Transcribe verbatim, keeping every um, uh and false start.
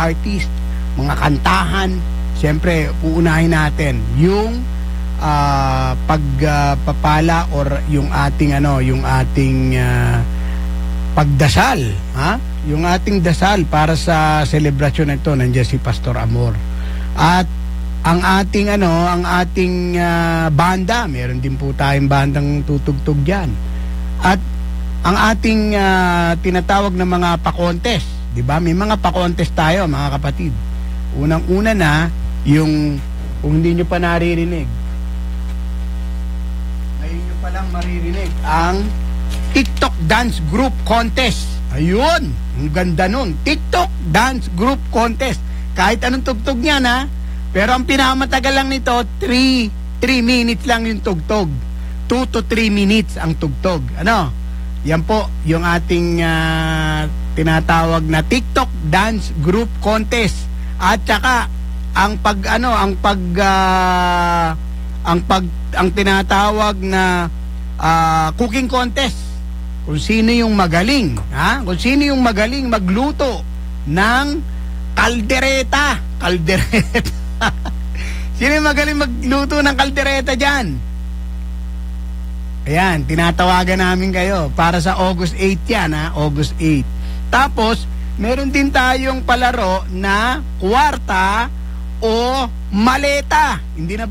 artist, mga kantahan. Siyempre, uunahin natin yung uh, pagpapala uh, or yung ating ano, yung ating uh, pagdasal, ha? Yung ating dasal para sa selebrasyon nito, nandiyan si Pastor Amor. At ang ating ano, ang ating uh, banda, meron din po tayong bandang tutugtog diyan. At ang ating uh, tinatawag na mga pa-contest, 'di ba? May mga pa-contest tayo, mga kapatid. Unang-una na yung, kung hindi nyo pa naririnig, ngayon nyo palang maririnig ang TikTok Dance Group Contest. Ayun, ang ganda nun. TikTok Dance Group Contest. Kahit anong tugtog niyan, ha? Pero ang pinakamatagal lang nito, three minutes lang yung tugtog. two to three minutes ang tugtog. Ano? Yan po yung ating uh, tinatawag na TikTok Dance Group Contest. At saka ang pag ano, ang pag uh, ang pag ang tinatawag na uh, cooking contest. Kung sino yung magaling, ha? Kung sino yung magaling magluto ng kaldereta. Kaldereta. Sino yung magaling magluto ng kaldereta diyan? Ayan, tinatawagan namin kayo para sa August eighth yan, ha? August eighth. Tapos, meron din tayong palaro na kwarta o maleta. Hindi na